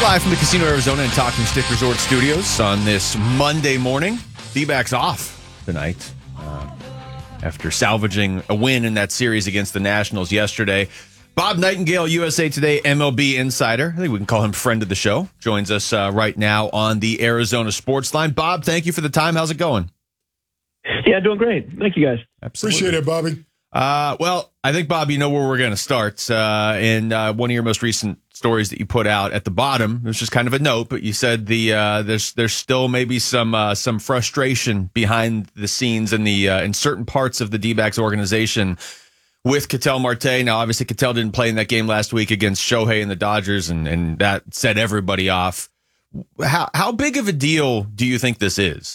Live from the Casino Arizona and Talking Stick Resort Studios on this Monday morning. D-backs off tonight after salvaging a win in that series against the Nationals yesterday. Bob Nightingale, USA Today MLB insider. I think we can call him friend of the show. Joins us right now on the Arizona Sports Line. Bob, thank you for the time. How's it going? Yeah, doing great. Thank you, guys. Absolutely. Appreciate it, Bobby. Well, I think, Bob, you know where we're going to start. In one of your most recent stories that you put out at the bottom, it was just kind of a note, but you said there's still maybe some frustration behind the scenes in certain parts of the D-backs organization with Ketel Marte. Now, obviously, Ketel didn't play in that game last week against Shohei and the Dodgers, and that set everybody off. How big of a deal do you think this is?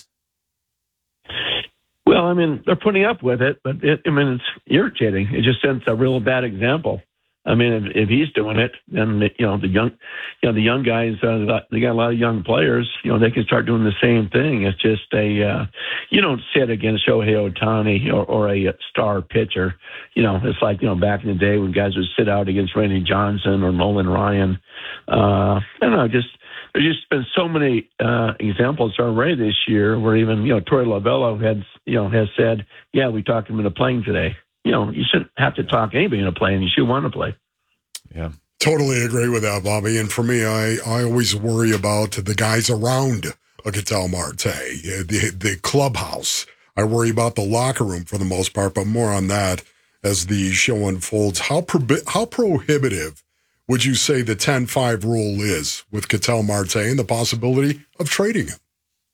Well, I mean, they're putting up with it, but it's irritating. It just sends a real bad example. I mean, if he's doing it, then the young guys, they got a lot of young players. They can start doing the same thing. It's just you don't sit against Shohei Ohtani or a star pitcher. It's like back in the day when guys would sit out against Randy Johnson or Nolan Ryan. I don't know, there's just been so many examples already this year where even Torey Lovullo has said, yeah, we talked him into playing today. You shouldn't have to talk anybody into playing. You should want to play. Yeah. Totally agree with that, Bobby. And for me, I always worry about the guys around Ketel Marte, the clubhouse. I worry about the locker room for the most part, but more on that as the show unfolds. How prohibitive would you say the 10-5 rule is with Ketel Marte and the possibility of trading him?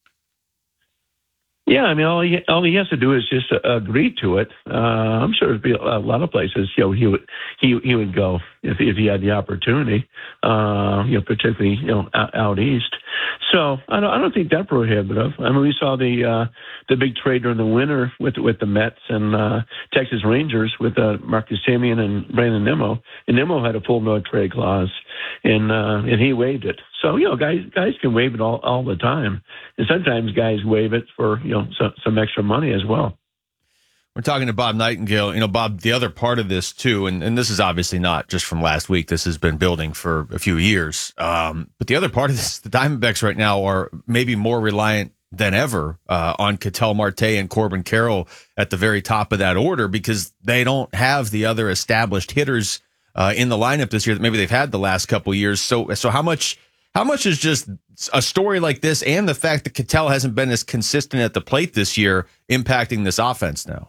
Yeah, I mean, all he has to do is just agree to it. I'm sure there'd be a lot of places, he would go if he had the opportunity, particularly out east. So I don't think that's prohibitive. I mean, we saw the big trade during the winter with the Mets and Texas Rangers with Marcus Semien and Brandon Nimmo, and Nimmo had a full no trade clause, and he waived it. So guys can waive it all the time, and sometimes guys waive it for some extra money as well. We're talking to Bob Nightingale. Bob, the other part of this too, and this is obviously not just from last week. This has been building for a few years. But the other part of this, the Diamondbacks right now are maybe more reliant than ever on Ketel Marte and Corbin Carroll at the very top of that order because they don't have the other established hitters in the lineup this year that maybe they've had the last couple of years. So how much is just a story like this and the fact that Ketel hasn't been as consistent at the plate this year impacting this offense now?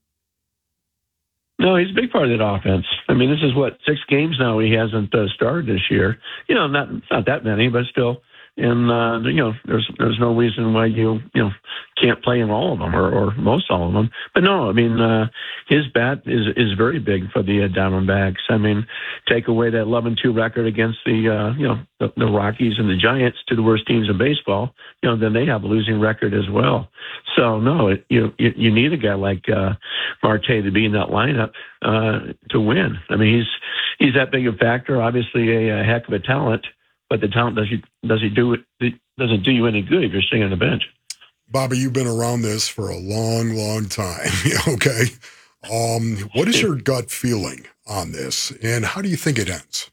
No, he's a big part of that offense. I mean, this is 6 games now he hasn't started this year. Not that many, but still. And there's no reason why you can't play in all of them or most all of them. But no, I mean his bat is very big for the Diamondbacks. I mean, take away that 11-2 record against the Rockies and the Giants, two of the worst teams in baseball. Then they have a losing record as well. So no, you need a guy like Marte to be in that lineup to win. I mean, he's that big a factor. Obviously, a heck of a talent. But the talent doesn't do you any good if you're sitting on the bench. Bobby, you've been around this for a long, long time. Okay. What is your gut feeling on this, and how do you think it ends?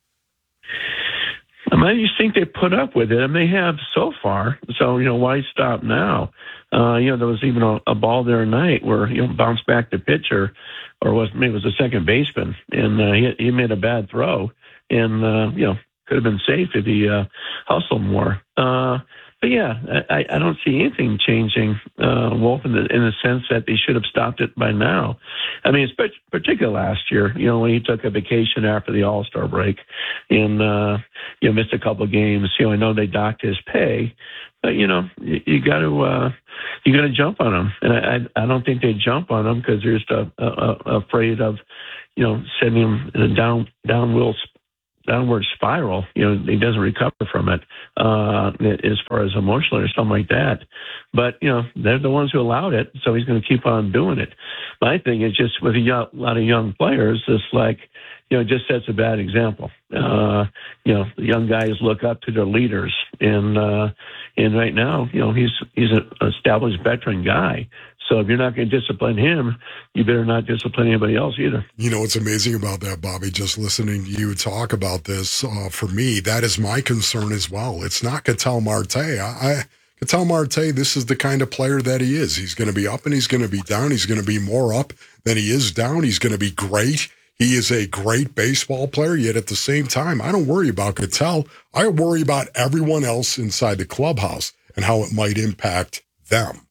I just think they put up with it, and they have so far. So, why stop now? There was even a ball there tonight where bounced back the pitcher, or maybe it was the second baseman, and he made a bad throw, and could have been safe if he hustled more. But yeah, I don't see anything changing, Wolf, in the sense that they should have stopped it by now. I mean, it's particularly last year, when he took a vacation after the All-Star break and missed a couple of games. I know they docked his pay, but you got to jump on him, and I don't think they jump on him because they're just afraid of sending him in a downward spiral. He doesn't recover from it as far as emotionally or something like that. But they're the ones who allowed it, so he's going to keep on doing it. My thing is just with a lot of young players, it's like it just sets a bad example. The young guys look up to their leaders, and right now he's an established veteran guy. So if you're not going to discipline him, you better not discipline anybody else either. You know what's amazing about that, Bobby, just listening to you talk about this, for me, that is my concern as well. It's not Ketel Marte. Ketel Marte, this is the kind of player that he is. He's going to be up and he's going to be down. He's going to be more up than he is down. He's going to be great. He is a great baseball player, yet at the same time, I don't worry about Ketel. I worry about everyone else inside the clubhouse and how it might impact them.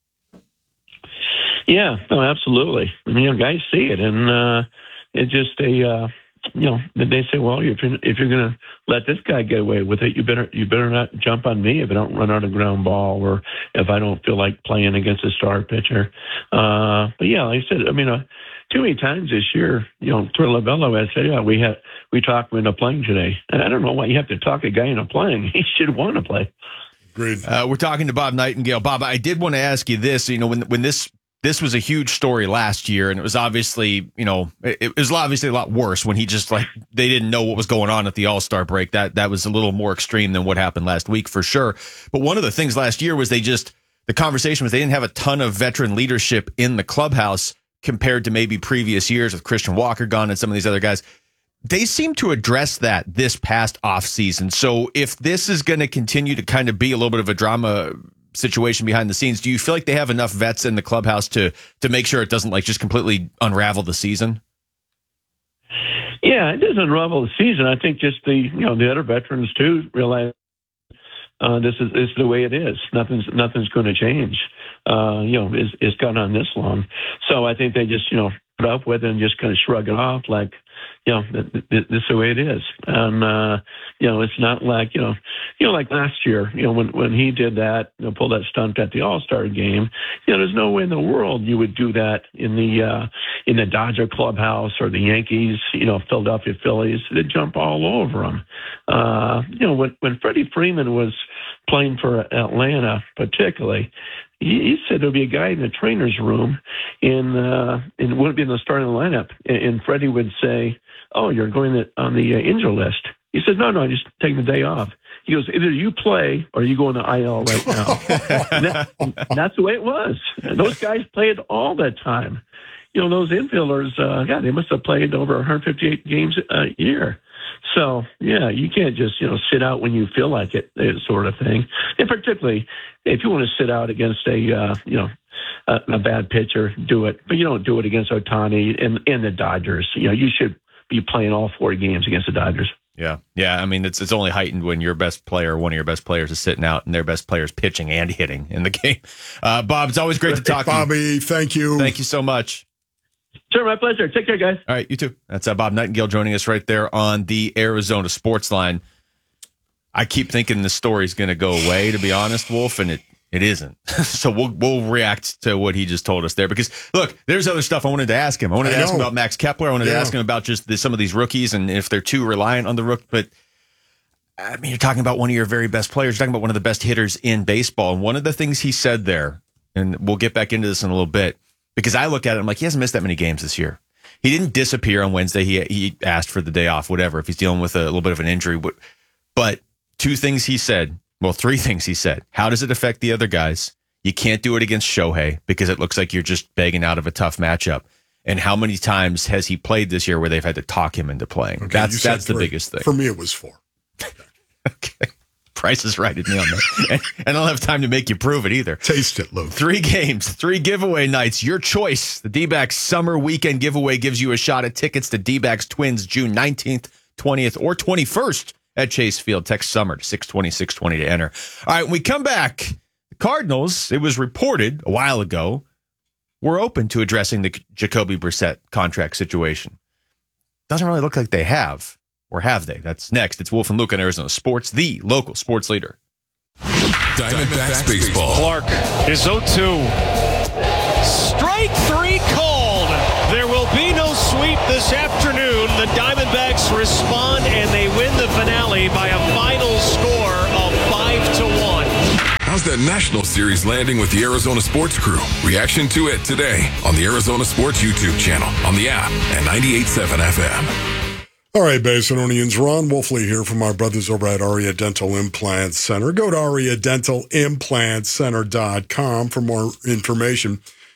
Yeah, no, absolutely. I mean, guys see it, and it's just they say, well, if you're going to let this guy get away with it, you better not jump on me if I don't run out a ground ball or if I don't feel like playing against a star pitcher. But yeah, like I said, I mean, too many times this year, Torlavello has said, yeah, we talked into playing today, and I don't know why you have to talk a guy into playing. He should want to play. Agreed. We're talking to Bob Nightingale. Bob, I did want to ask you this. When this was a huge story last year, and it was obviously, it was obviously a lot worse when he just they didn't know what was going on at the All-Star break. That was a little more extreme than what happened last week for sure. But one of the things last year was the conversation was they didn't have a ton of veteran leadership in the clubhouse compared to maybe previous years with Christian Walker gone and some of these other guys. They seem to address that this past offseason. So if this is going to continue to kind of be a little bit of a drama situation behind the scenes, do you feel like they have enough vets in the clubhouse to make sure it doesn't just completely unravel the season? Yeah, it doesn't unravel the season. I think just the other veterans too realize this is the way it is. Nothing's going to change. It's gone on this long, so I think they just put up with it and just kind of shrug it off like, this is the way it is. And, it's not like, like last year, when he did that, pulled that stunt at the All-Star game, there's no way in the world you would do that in the Dodger clubhouse or the Yankees, Philadelphia Phillies. They'd jump all over him. When Freddie Freeman was playing for Atlanta, particularly, he said there'd be a guy in the trainer's room and wouldn't be in the starting lineup. And Freddie would say, "Oh, you're going on the injury list." He said, "No, I'm just taking the day off." He goes, "Either you play or you go on the IL right now." That's the way it was. And those guys played all the time. Those infielders, they must have played over 158 games a year. So, yeah, you can't just, sit out when you feel like it, sort of thing. And particularly if you want to sit out against a bad pitcher, do it. But you don't do it against Ohtani and the Dodgers. You should be playing all 4 games against the Dodgers. Yeah. I mean, it's only heightened when your best player, one of your best players, is sitting out and their best players pitching and hitting in the game. Bob, it's always great to talk to you. Bobby, thank you. Thank you so much. Sure, my pleasure. Take care, guys. All right, you too. That's Bob Nightingale joining us right there on the Arizona Sports Line. I keep thinking the story's going to go away, to be honest, Wolf, and it isn't. So we'll react to what he just told us there. Because, look, there's other stuff I wanted to ask him. I wanted to ask him about Max Kepler. I wanted to ask him about just some of these rookies and if they're too reliant on the rook. But, I mean, you're talking about one of your very best players. You're talking about one of the best hitters in baseball. And one of the things he said there, and we'll get back into this in a little bit, because I look at it, I'm like, he hasn't missed that many games this year. He didn't disappear on Wednesday. He asked for the day off, whatever, if he's dealing with a little bit of an injury. But 3 things he said. How does it affect the other guys? You can't do it against Shohei because it looks like you're just begging out of a tough matchup. And how many times has he played this year where they've had to talk him into playing? Okay, that's the biggest thing. For me, it was 4. Okay. Price is right at me on that. And I don't have time to make you prove it either. Taste it, Luke. 3 games, 3 giveaway nights. Your choice. The D-backs Summer Weekend Giveaway gives you a shot at tickets to D-backs Twins June 19th, 20th, or 21st at Chase Field. Text Summer to 620-620 to enter. All right, when we come back, the Cardinals, it was reported a while ago, were open to addressing the Jacoby Brissett contract situation. Doesn't really look like they have. Or have they? That's next. It's Wolf and Luke on Arizona Sports, the local sports leader. Diamondbacks baseball. Clark is 0-2. Strike 3 called. There will be no sweep this afternoon. The Diamondbacks respond and they win the finale by a final score of 5-1. How's that National Series landing with the Arizona Sports Crew? Reaction to it today on the Arizona Sports YouTube channel, on the app, and 98.7 FM. All right, Basinonians, Ron Wolfley here from our brothers over at Aria Dental Implant Center. Go to AriaDentalImplantCenter.com for more information.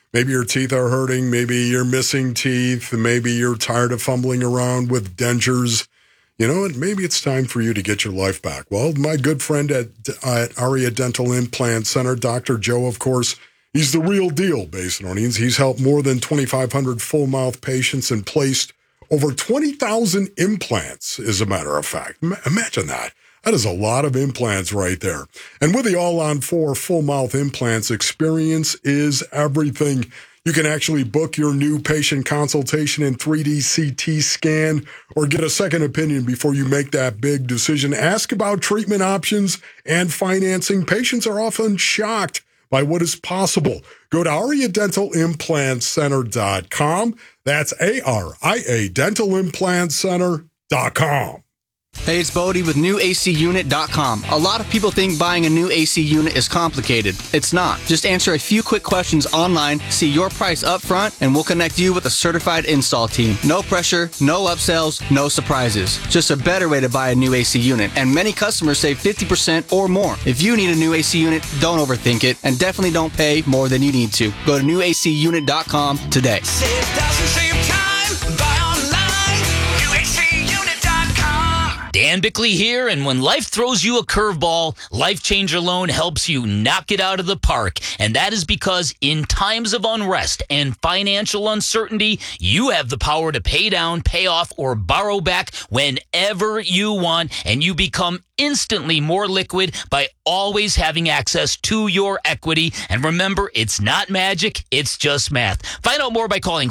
Maybe your teeth are hurting. Maybe you're missing teeth. Maybe you're tired of fumbling around with dentures. You know, maybe it's time for you to get your life back. Well, my good friend at Aria Dental Implant Center, Dr. Joe, of course, he's the real deal, Basinonians. He's helped more than 2,500 full mouth patients and placed over 20,000 implants, as a matter of fact. Imagine that. That is a lot of implants right there. And with the All-on-4 full mouth implants, experience is everything. You can actually book your new patient consultation in 3D CT scan or get a second opinion before you make that big decision. Ask about treatment options and financing. Patients are often shocked by what is possible. Go to AriaDentalImplantCenter.com. That's ARIA DentalImplantCenter.com. Hey, it's Bodie with NewACUnit.com. A lot of people think buying a new AC unit is complicated. It's not. Just answer a few quick questions online, see your price up front, and we'll connect you with a certified install team. No pressure, no upsells, no surprises. Just a better way to buy a new AC unit. And many customers save 50% or more. If you need a new AC unit, don't overthink it, and definitely don't pay more than you need to. Go to NewACUnit.com today. Save thousands, save time, buy online, NewACUnit.com. Dan Bickley here, and when life throws you a curveball, Life Changer Loan helps you knock it out of the park. And that is because in times of unrest and financial uncertainty, you have the power to pay down, pay off, or borrow back whenever you want, and you become instantly more liquid by always having access to your equity. And remember, it's not magic, it's just math. Find out more by calling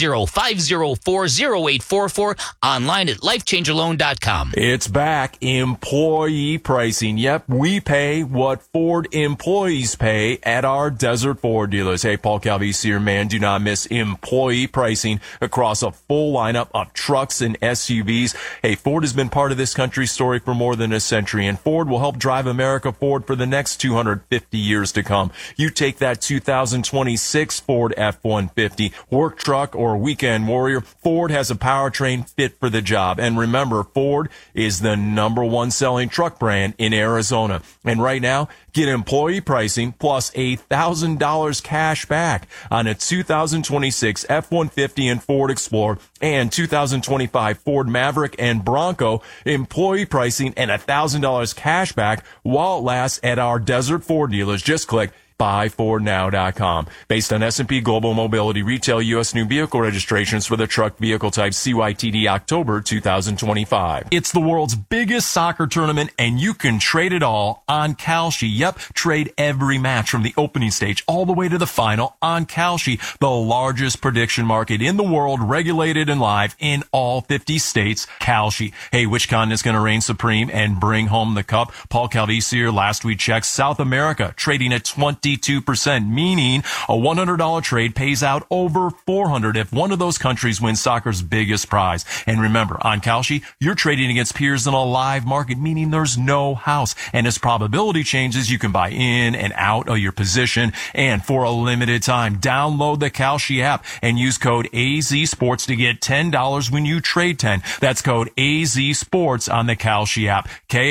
480-504-0844, online at lifechangerloan.com. It's back. Employee pricing. Yep, we pay what Ford employees pay at our Desert Ford dealers. Hey, Paul Calvisi here, man. Do not miss employee pricing across a full lineup of trucks and SUVs. Hey, Ford has been part of this country's story for more than a century, and Ford will help drive America forward for the next 250 years to come. You take that 2026 Ford F-150, work truck, or weekend warrior, Ford has a powertrain fit for the job. And remember, Ford is the #1 selling truck brand in Arizona. And right now, get employee pricing plus $1,000 cash back on a 2026 F-150 and Ford Explorer and 2025 Ford Maverick and Bronco. Employee pricing and $1,000 cash back while it lasts at our Desert Ford dealers. Just click buyfordnow.com. Based on S&P Global Mobility Retail U.S. new vehicle registrations for the truck vehicle type CYTD October 2025. It's the world's biggest soccer tournament, and you can trade it all on Kalshi. Yep, trade every match from the opening stage all the way to the final on Kalshi, the largest prediction market in the world, regulated and live in all 50 states. Kalshi. Hey, which continent's going to reign supreme and bring home the cup? Paul Calvisi here. Last we checked, South America trading at 22%, meaning a $100 trade pays out over $400 if one of those countries wins soccer's biggest prize. And remember, on Kalshi, you're trading against peers in a live market, meaning there's no house. And as probability changes, you can buy in and out of your position. And for a limited time, download the Kalshi app and use code AZSports to get $10 when you trade 10. That's code AZSports on the Kalshi app.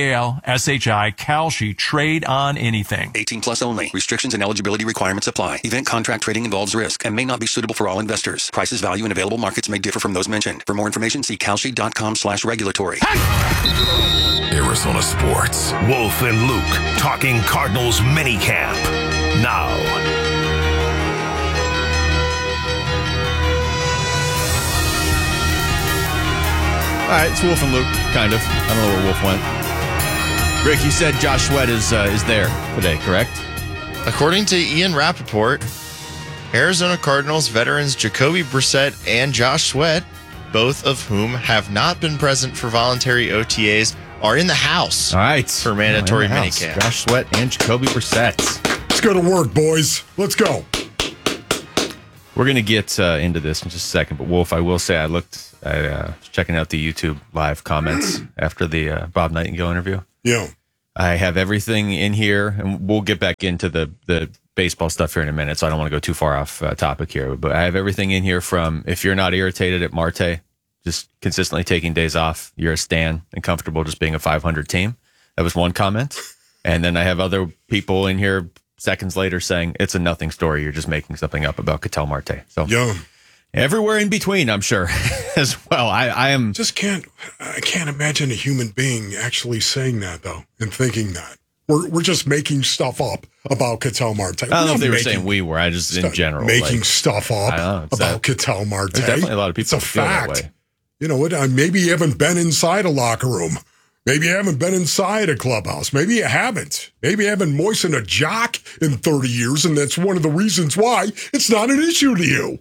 Kalshi, Kalshi, trade on anything. 18 plus only. Restrictions and eligibility requirements apply. Event contract trading involves risk and may not be suitable for all investors. Prices, value, and available markets may differ from those mentioned. For more information, see kalshi.com/regulatory. Arizona Sports. Wolf and Luke talking Cardinals minicamp. Now. All right, it's Wolf and Luke, kind of. I don't know where Wolf went. Rick, you said Josh Sweat is there today, correct? According to Ian Rappaport, Arizona Cardinals veterans Jacoby Brissett and Josh Sweat, both of whom have not been present for voluntary OTAs, are in the house. All right, for mandatory minicamp. Josh Sweat and Jacoby Brissett. Let's go to work, boys. Let's go. We're going to get into this in just a second, but Wolf, I will say I was checking out the YouTube live comments after the Bob Nightingale interview. Yeah. I have everything in here, and we'll get back into the baseball stuff here in a minute, so I don't want to go too far off topic here. But I have everything in here from if you're not irritated at Marte, just consistently taking days off, you're a stan and comfortable just being a 500 team. That was one comment. And then I have other people in here seconds later saying it's a nothing story. You're just making something up about Ketel Marte. So Yeah. everywhere in between, I'm sure as well. I am Just can't imagine a human being actually saying that though and thinking that. We're just making stuff up about Ketel Marte. I don't know if they were saying we were. I just in general making stuff up about Ketel Marte. There's definitely a lot of people it's a feel fact. that way. You know what? Maybe you haven't been inside a locker room. Maybe you haven't been inside a clubhouse. Maybe you haven't. Maybe you haven't moistened a jock in 30 years, and that's one of the reasons why it's not an issue to you.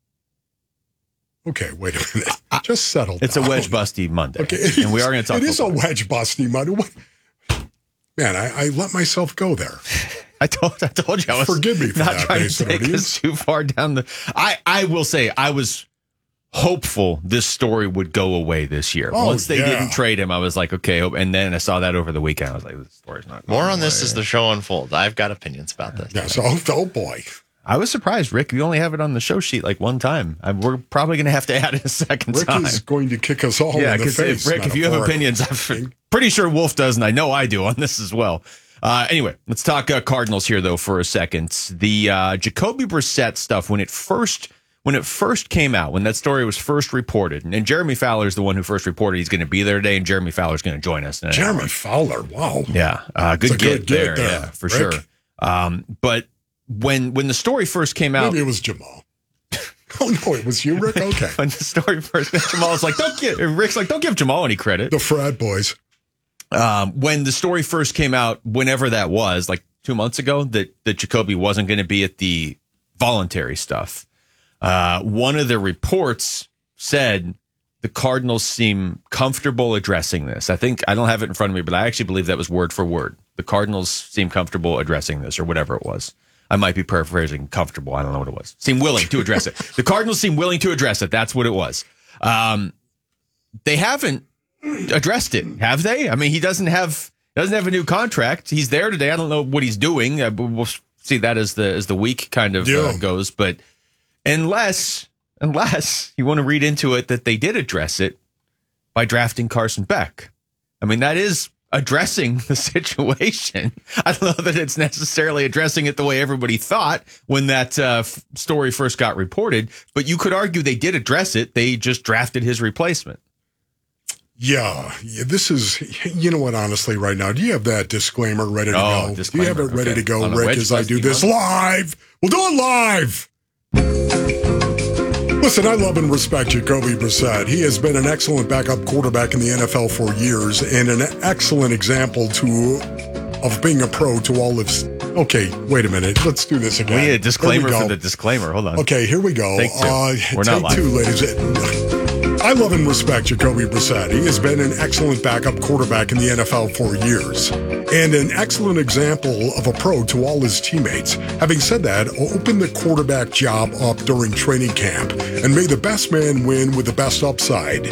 Okay, wait a minute. Just settle down. It's a wedge busty Monday. Okay, and we are going to talk It is a football. wedge busty Monday. Man, I let myself go there. I told you I was Forgive me for not that, trying to Mason take O'Neal. us too far down the. I will say I was hopeful this story would go away this year. Oh, Once they yeah. didn't trade him, I was like, okay. And then I saw that over the weekend. I was like, this story's not going More on this away. as the show unfolds. I've got opinions about this. Yeah, so, oh boy. I was surprised, Rick. You only have it on the show sheet like one time. We're probably going to have to add it a second Rick time. is going to kick us all Yeah, in the because face. Rick, if you have metaphorically. opinions, I'm pretty sure Wolf does, and I know I do on this as well. Anyway, let's talk Cardinals here, though, for a second. The Jacoby Brissett stuff, when it first came out, when that story was first reported, and Jeremy Fowler is the one who first reported he's going to be there today, and Jeremy Fowler's going to join us. Jeremy Fowler, wow. Yeah, It's a good get there. there, Yeah, for Rick. sure. But when the story first came out, Maybe it was Jamal. Oh, no, it was you, Rick? Okay. when the story first came out, Jamal's like, Rick's like, don't give Jamal any credit. The frat boys. When the story first came out, whenever that was, like 2 months ago, that Jacoby wasn't going to be at the voluntary stuff. One of the reports said the Cardinals seem comfortable addressing this. I don't have it in front of me, but I actually believe that was word for word. The Cardinals seem comfortable addressing this, or whatever it was. I might be paraphrasing comfortable. I don't know what it was. Seem willing to address it. The Cardinals seem willing to address it. That's what it was. They haven't addressed it, have they? I mean, he doesn't have a new contract. He's there today. I don't know what he's doing. We'll see that as the week kind of goes. But unless you want to read into it that they did address it by drafting Carson Beck, I mean, that is addressing the situation. I don't know that it's necessarily addressing it the way everybody thought when that story first got reported, but you could argue they did address it. They just drafted his replacement. Yeah, this is, you know what, honestly, right now, do you have that disclaimer ready to go? Do you have it ready to go, Rick, as I do this live? We'll do it live. Listen, I love and respect Jacoby Brissett. He has been an excellent backup quarterback in the NFL for years and an excellent example of being a pro to all of... Okay, wait a minute. Let's do this again. We need a disclaimer for the disclaimer. Hold on. Okay, here we go. Take two. We're not take two, live. ladies. I love and respect Jacoby Brissett. He has been an excellent backup quarterback in the NFL for years and an excellent example of a pro to all his teammates. Having said that, open the quarterback job up during training camp and may the best man win with the best upside.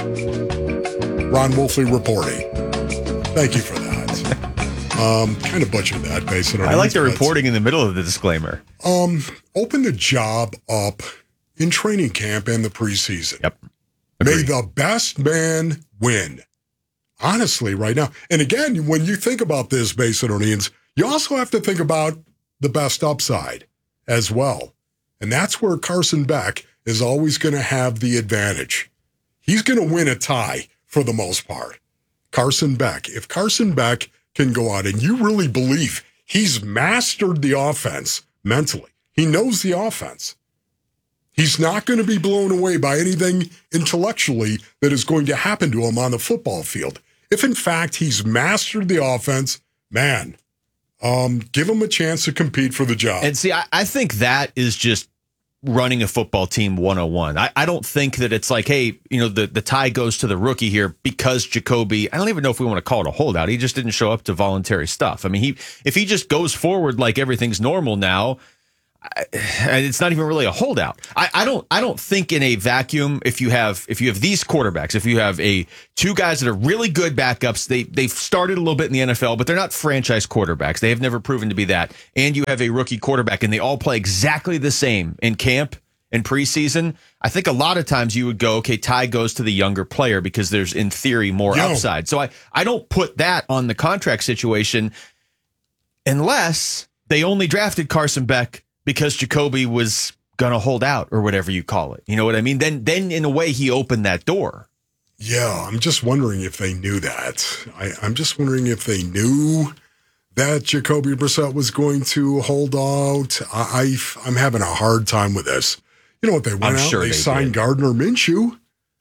Ron Wolfley reporting. Thank you for that. Kind of butchered that, basically. I like the reporting in the middle of the disclaimer. Open the job up in training camp and the preseason. Yep. May the best man win. Honestly, right now. And again, when you think about this, Basinonians, you also have to think about the best upside as well. And that's where Carson Beck is always going to have the advantage. He's going to win a tie for the most part. Carson Beck. If Carson Beck can go out and you really believe he's mastered the offense mentally, he knows the offense. He's not going to be blown away by anything intellectually that is going to happen to him on the football field. If, in fact, he's mastered the offense, man, give him a chance to compete for the job. And see, I think that is just running a football team 101. I don't think that it's like, hey, the tie goes to the rookie here because Jacoby, I don't even know if we want to call it a holdout. He just didn't show up to voluntary stuff. I mean, if he just goes forward like everything's normal now, and it's not even really a holdout. I don't think in a vacuum, if you have these quarterbacks, if you have two guys that are really good backups, they've started a little bit in the NFL, but they're not franchise quarterbacks. They have never proven to be that. And you have a rookie quarterback and they all play exactly the same in camp and preseason. I think a lot of times you would go, okay, tie goes to the younger player because there's in theory more upside. So I don't put that on the contract situation unless they only drafted Carson Beck because Jacoby was going to hold out or whatever you call it. You know what I mean? Then in a way, he opened that door. Yeah, I'm just wondering if they knew that. I'm just wondering if they knew that Jacoby Brissett was going to hold out. I'm having a hard time with this. You know what? They went out, they signed Gardner Minshew.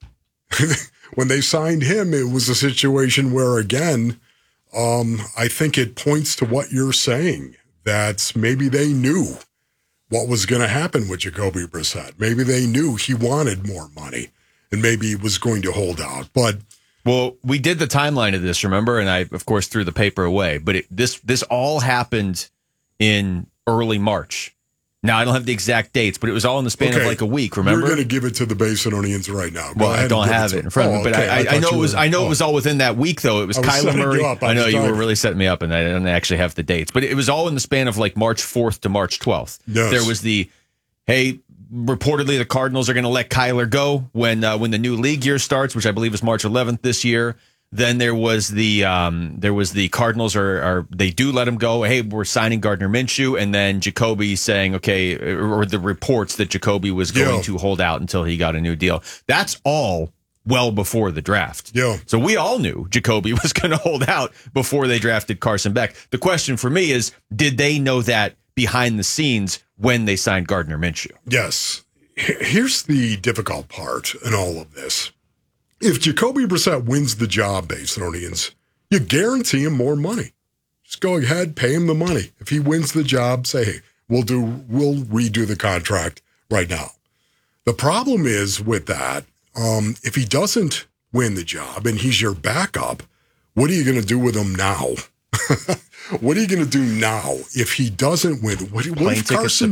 When they signed him, it was a situation where, again, I think it points to what you're saying, that maybe they knew what was going to happen with Jacoby Brissett. Maybe they knew he wanted more money, and maybe he was going to hold out. But well, we did the timeline of this, remember? And I, of course, threw the paper away. But this all happened in early March. Now, I don't have the exact dates, but it was all in the span of like a week, remember? You're going to give it to the Basinonians right now. Well, I don't have it in front of me, but I know it was all within that week, though. It was Kyler Murray. I know you were really setting me up, and I didn't actually have the dates. But it was all in the span of like March 4th to March 12th. Yes. There was reportedly the Cardinals are going to let Kyler go when the new league year starts, which I believe is March 11th this year. Then there was the Cardinals they do let him go. Hey, we're signing Gardner Minshew, and then Jacoby saying, okay, or the reports that Jacoby was going to hold out until he got a new deal. That's all well before the draft. Yeah. So we all knew Jacoby was going to hold out before they drafted Carson Beck. The question for me is, did they know that behind the scenes when they signed Gardner Minshew? Yes. Here's the difficult part in all of this. If Jacoby Brissett wins the job, Basinonians, you guarantee him more money. Just go ahead, pay him the money. If he wins the job, say, hey, we'll redo the contract right now. The problem is with that, if he doesn't win the job and he's your backup, what are you going to do with him now? What are you going to do now if he doesn't win? What if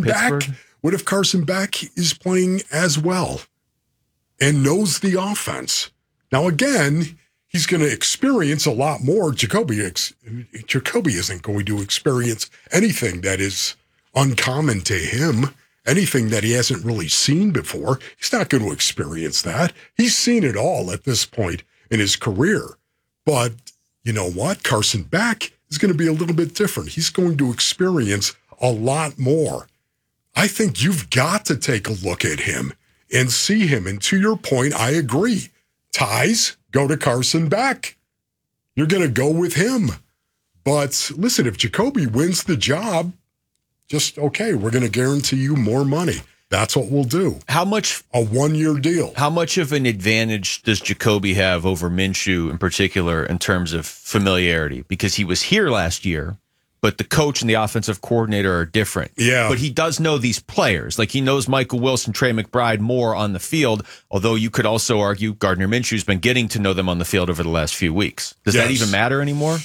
Carson Beck is playing as well and knows the offense? Now, again, he's going to experience a lot more. Jacoby isn't going to experience anything that is uncommon to him, anything that he hasn't really seen before. He's not going to experience that. He's seen it all at this point in his career. But you know what? Carson Beck is going to be a little bit different. He's going to experience a lot more. I think you've got to take a look at him and see him. And to your point, I agree. Ties, go to Carson Beck. You're going to go with him. But listen, if Jacoby wins the job, just, okay, we're going to guarantee you more money. That's what we'll do. How much? A 1-year deal. How much of an advantage does Jacoby have over Minshew in particular in terms of familiarity? Because he was here last year, but the coach and the offensive coordinator are different. Yeah. But he does know these players. Like, he knows Michael Wilson, Trey McBride more on the field, although you could also argue Gardner Minshew's been getting to know them on the field over the last few weeks. Does that even matter anymore?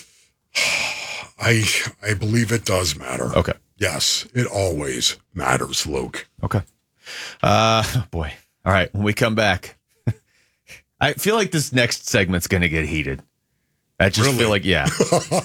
I believe it does matter. Okay. Yes, it always matters, Luke. Okay. Boy. All right, when we come back, I feel like this next segment's going to get heated. I just feel like, yeah.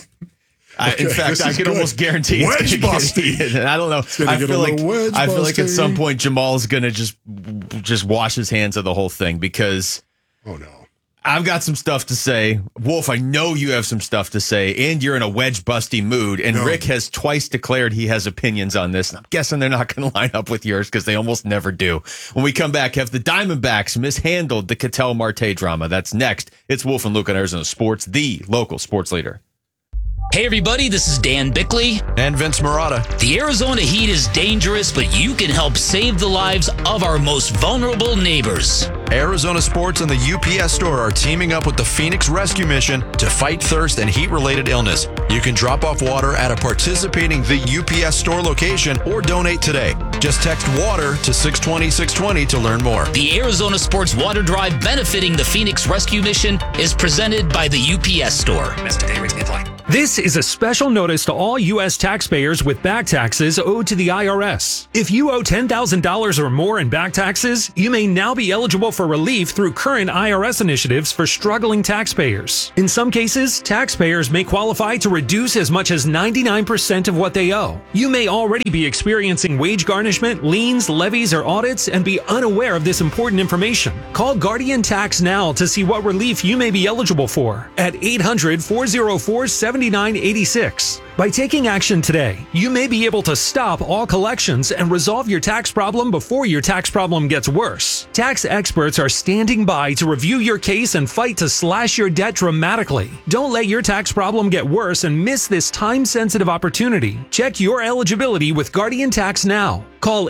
In fact, I can almost guarantee it's going to get heated. And I don't know. I feel like at some point Jamal's going to just wash his hands of the whole thing because I've got some stuff to say. Wolf, I know you have some stuff to say, and you're in a wedge-busty mood. And Rick has twice declared he has opinions on this. I'm guessing they're not going to line up with yours because they almost never do. When we come back, have the Diamondbacks mishandled the Ketel Marte drama. That's next. It's Wolf and Luke on Arizona Sports, the local sports leader. Hey everybody, this is Dan Bickley. And Vince Marotta. The Arizona heat is dangerous, but you can help save the lives of our most vulnerable neighbors. Arizona Sports and the UPS Store are teaming up with the Phoenix Rescue Mission to fight thirst and heat-related illness. You can drop off water at a participating The UPS Store location or donate today. Just text WATER to 620-620 to learn more. The Arizona Sports Water Drive benefiting the Phoenix Rescue Mission is presented by the UPS Store. This is a special notice to all U.S. taxpayers with back taxes owed to the IRS. If you owe $10,000 or more in back taxes, you may now be eligible for relief through current IRS initiatives for struggling taxpayers. In some cases, taxpayers may qualify to reduce as much as 99% of what they owe. You may already be experiencing wage garnishment, liens, levies, or audits and be unaware of this important information. Call Guardian Tax now to see what relief you may be eligible for at 800-404-7986. By taking action today, you may be able to stop all collections and resolve your tax problem before your tax problem gets worse. Tax experts are standing by to review your case and fight to slash your debt dramatically. Don't let your tax problem get worse and miss this time-sensitive opportunity. Check your eligibility with Guardian Tax now. Call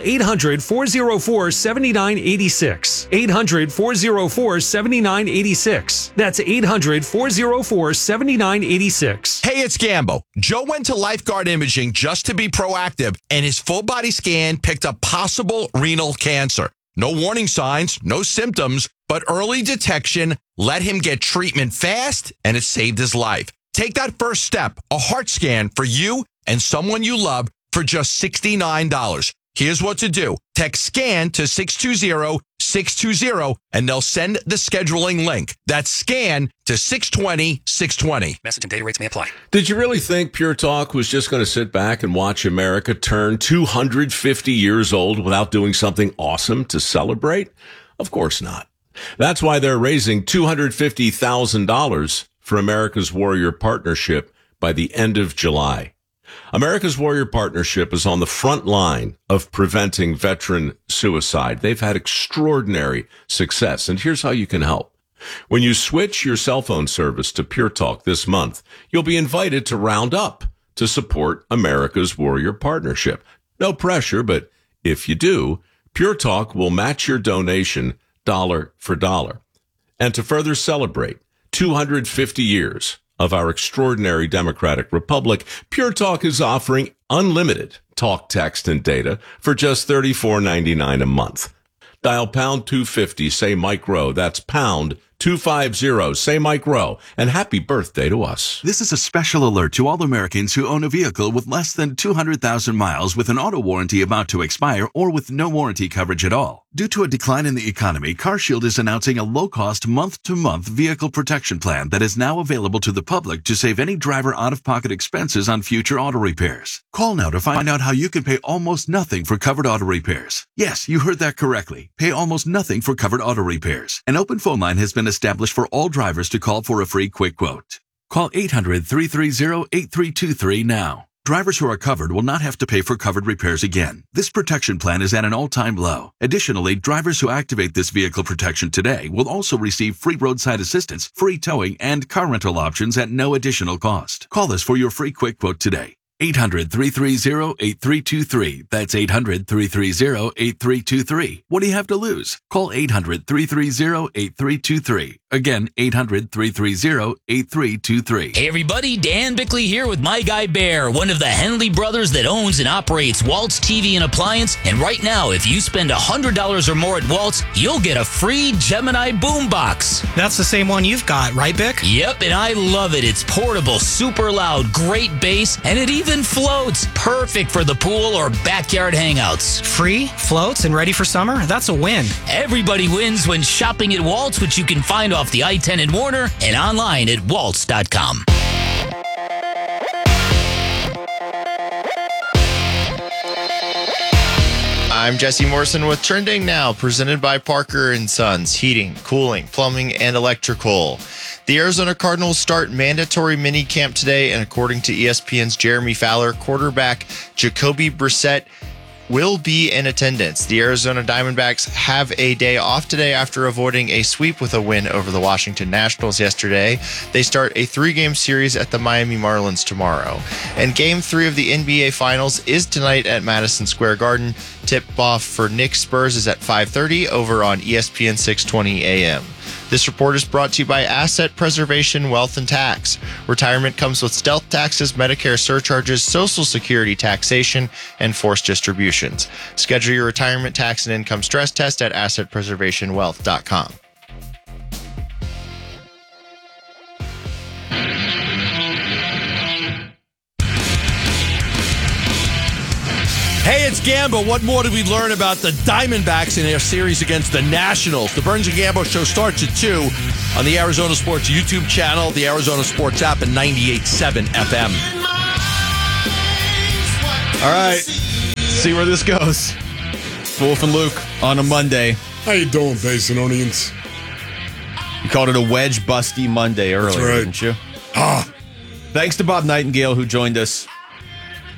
800-404-7986. 800-404-7986. That's 800-404-7986. Hey, it's Gambo. Joe went to Lifeguard Imaging just to be proactive, and his full body scan picked up possible renal cancer. No warning signs, no symptoms, but early detection let him get treatment fast, and it saved his life. Take that first step, a heart scan for you and someone you love for just $69. Here's what to do. Text SCAN to 620-620, and they'll send the scheduling link. That's SCAN to 620-620. Message and data rates may apply. Did you really think Pure Talk was just going to sit back and watch America turn 250 years old without doing something awesome to celebrate? Of course not. That's why they're raising $250,000 for America's Warrior Partnership by the end of July. America's Warrior Partnership is on the front line of preventing veteran suicide. They've had extraordinary success, and here's how you can help. When you switch your cell phone service to Pure Talk this month, you'll be invited to round up to support America's Warrior Partnership. No pressure, but if you do, Pure Talk will match your donation dollar for dollar. And to further celebrate 250 years of our extraordinary democratic republic, Pure Talk is offering unlimited talk, text, and data for just $34.99 a month. Dial pound 250, say Mike Rowe. That's pound 250, say Mike Rowe. And happy birthday to us. This is a special alert to all Americans who own a vehicle with less than 200,000 miles with an auto warranty about to expire or with no warranty coverage at all. Due to a decline in the economy, CarShield is announcing a low-cost month-to-month vehicle protection plan that is now available to the public to save any driver out-of-pocket expenses on future auto repairs. Call now to find out how you can pay almost nothing for covered auto repairs. Yes, you heard that correctly. Pay almost nothing for covered auto repairs. An open phone line has been established for all drivers to call for a free quick quote. Call 800-330-8323 now. Drivers who are covered will not have to pay for covered repairs again. This protection plan is at an all-time low. Additionally, drivers who activate this vehicle protection today will also receive free roadside assistance, free towing, and car rental options at no additional cost. Call us for your free quick quote today. 800-330-8323. That's 800-330-8323. What do you have to lose? Call 800-330-8323. Again, 800-330-8323. Hey everybody, Dan Bickley here with My Guy Bear, one of the Henley brothers that owns and operates Waltz TV and Appliance. And right now, if you spend $100 or more at Waltz, you'll get a free Gemini boombox. That's the same one you've got, right, Bick? Yep, and I love it. It's portable, super loud, great bass, and it even floats. Perfect for the pool or backyard hangouts. Free, floats, and ready for summer? That's a win. Everybody wins when shopping at Waltz, which you can find off the I-10 in Warner and online at waltz.com. I'm Jesse Morrison with Trending Now, presented by Parker & Sons, heating, cooling, plumbing, and electrical. The Arizona Cardinals start mandatory mini camp today, and according to ESPN's Jeremy Fowler, quarterback Jacoby Brissett will be in attendance. The Arizona Diamondbacks have a day off today after avoiding a sweep with a win over the Washington Nationals yesterday. They start a 3-game series at the Miami Marlins tomorrow. And Game 3 of the NBA Finals is tonight at Madison Square Garden. Tip-off for Knicks Spurs is at 5:30 over on ESPN 620 AM. This report is brought to you by Asset Preservation Wealth and Tax. Retirement comes with stealth taxes, Medicare surcharges, Social Security taxation, and forced distributions. Schedule your retirement tax and income stress test at assetpreservationwealth.com. Hey, it's Gambo. What more do we learn about the Diamondbacks in their series against the Nationals? The Burns and Gambo show starts at 2 on the Arizona Sports YouTube channel, the Arizona Sports app, and 98.7 FM. All right. See where this goes. Wolf and Luke on a Monday. How you doing, Basinonians? You called it a wedge busty Monday earlier, right. didn't you? Thanks to Bob Nightingale, who joined us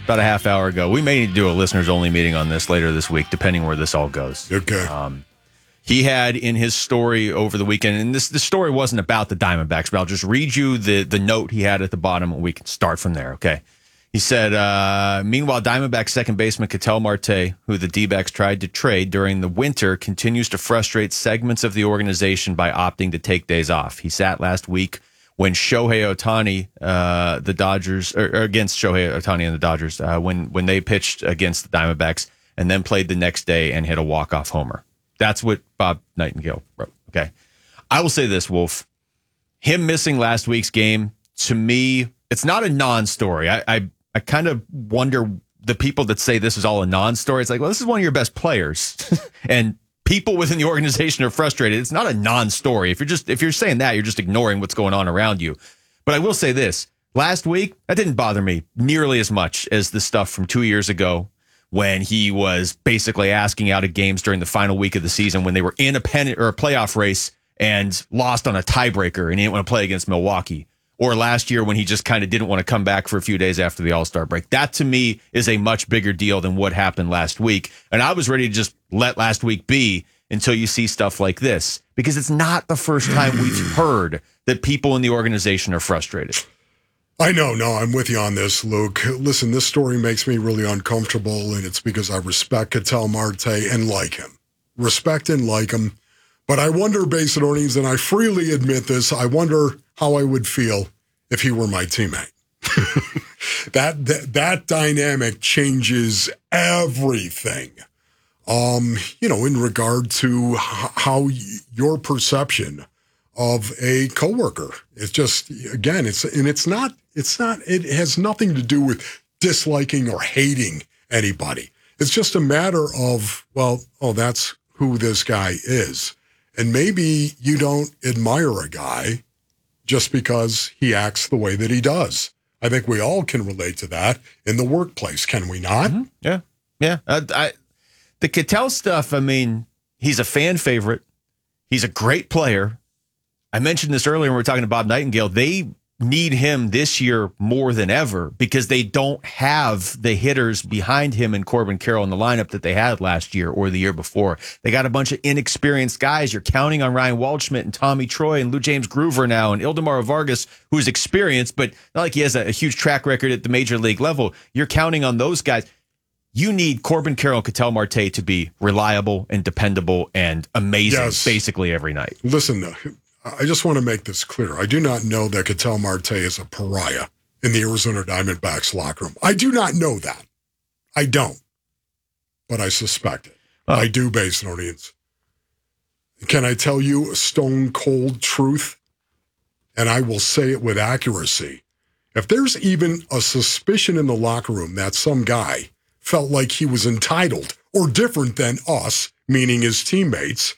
about a half hour ago. We may need to do a listeners-only meeting on this later this week, depending where this all goes. Okay. He had in his story over the weekend, and this story wasn't about the Diamondbacks, but I'll just read you the note he had at the bottom, and we can start from there, okay? He said, meanwhile, Diamondbacks second baseman Ketel Marte, who the D-backs tried to trade during the winter, continues to frustrate segments of the organization by opting to take days off. He sat last week when Shohei Ohtani, the Dodgers, or against Shohei Ohtani and the Dodgers, when they pitched against the Diamondbacks, and then played the next day and hit a walk-off homer. That's what Bob Nightingale wrote. Okay. I will say this, Wolf. Him missing last week's game, to me, it's not a non-story. I kind of wonder the people that say this is all a non-story. It's like, well, this is one of your best players. And people within the organization are frustrated. It's not a non-story. If you're saying that, you're just ignoring what's going on around you. But I will say this. Last week, that didn't bother me nearly as much as the stuff from 2 years ago, when he was basically asking out of games during the final week of the season when they were in a pennant or a playoff race and lost on a tiebreaker and he didn't want to play against Milwaukee. Or last year when he just kind of didn't want to come back for a few days after the All-Star break. That, to me, is a much bigger deal than what happened last week. And I was ready to just let last week be until you see stuff like this. Because it's not the first time we've heard that people in the organization are frustrated. I know. No, I'm with you on this, Luke. Listen, this story makes me really uncomfortable, and it's because I respect Ketel Marte and like him. Respect and like him. But I wonder, Basinonians, and I freely admit this, I wonder how I would feel if he were my teammate. That dynamic changes everything. In regard to how your perception of a coworker. It's just, again, it has nothing to do with disliking or hating anybody. It's just a matter of, that's who this guy is. And maybe you don't admire a guy just because he acts the way that he does. I think we all can relate to that in the workplace, can we not? Mm-hmm. Yeah. The Ketel stuff, he's a fan favorite. He's a great player. I mentioned this earlier when we were talking to Bob Nightingale. They need him this year more than ever because they don't have the hitters behind him and Corbin Carroll in the lineup that they had last year or the year before. They got a bunch of inexperienced guys. You're counting on Ryan Waldschmidt and Tommy Troy and Lou James Groover now and Ildemaro Vargas, who's experienced, but not like he has a huge track record at the major league level. You're counting on those guys. You need Corbin Carroll and Ketel Marte to be reliable and dependable and amazing basically every night. Listen, I just want to make this clear. I do not know that Ketel Marte is a pariah in the Arizona Diamondbacks locker room. I do not know that. I don't. But I suspect it. I do, Basinonians. Can I tell you a stone cold truth? And I will say it with accuracy. If there's even a suspicion in the locker room that some guy felt like he was entitled or different than us, meaning his teammates,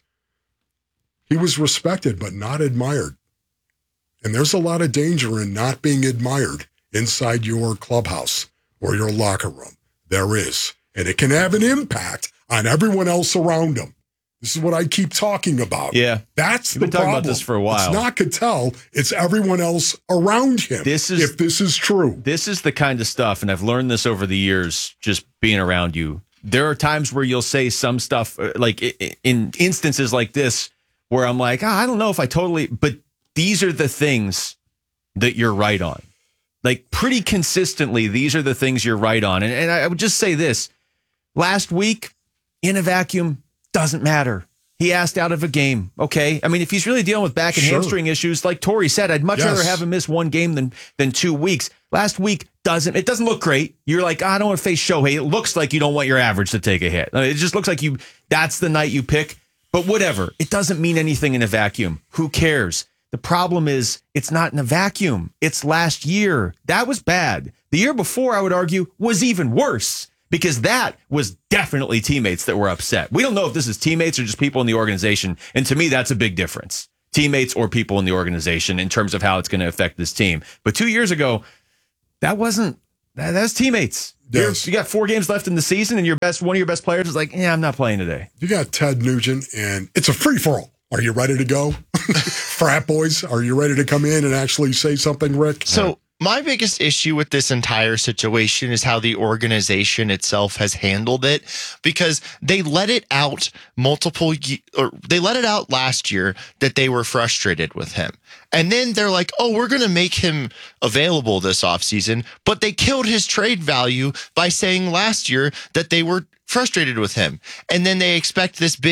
he was respected but not admired. And there's a lot of danger in not being admired inside your clubhouse or your locker room. There is. And it can have an impact on everyone else around him. This is what I keep talking about. Yeah. That's We've the been talking problem. about this for a while. It's not Ketel. It's everyone else around him. If this is true. This is the kind of stuff, and I've learned this over the years just being around you. There are times where you'll say some stuff, like in instances like this, where I'm like, I don't know if I totally, but these are the things that you're right on. Like pretty consistently, these are the things you're right on. And I would just say this. Last week, in a vacuum, doesn't matter. He asked out of a game, okay? If he's really dealing with back and hamstring issues, like Torey said, I'd much rather have him miss one game than 2 weeks. Last week, it doesn't look great. You're like, I don't want to face Shohei. It looks like you don't want your average to take a hit. It just looks like that's the night you pick. But whatever, it doesn't mean anything in a vacuum. Who cares? The problem is it's not in a vacuum. It's last year. That was bad. The year before, I would argue, was even worse because that was definitely teammates that were upset. We don't know if this is teammates or just people in the organization. And to me, that's a big difference. Teammates or people in the organization in terms of how it's going to affect this team. But 2 years ago, that's teammates. Yes. You got 4 games left in the season, and one of your best players is like, I'm not playing today. You got Ted Nugent, and it's a free-for-all. Are you ready to go? Frat boys, are you ready to come in and actually say something, Rick? So My biggest issue with this entire situation is how the organization itself has handled it, because they let it out last year that they were frustrated with him. And then they're like, oh, we're going to make him available this offseason. But they killed his trade value by saying last year that they were frustrated with him. And then they expect this big